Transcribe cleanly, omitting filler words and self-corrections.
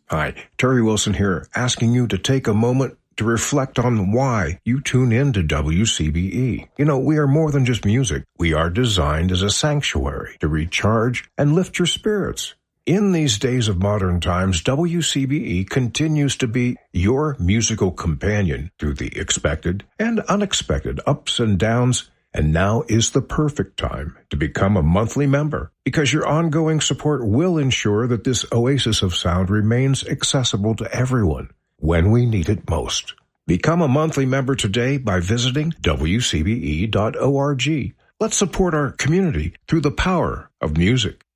Hi, Terry Wilson here, asking you to take a moment to reflect on why you tune in to WCBE. You know, we are more than just music. We are designed as a sanctuary to recharge and lift your spirits. In these days of modern times, WCBE continues to be your musical companion through the expected and unexpected ups and downs, and now is the perfect time to become a monthly member, because your ongoing support will ensure that this oasis of sound remains accessible to everyone when we need it most. Become a monthly member today by visiting WCBE.org. Let's support our community through the power of music.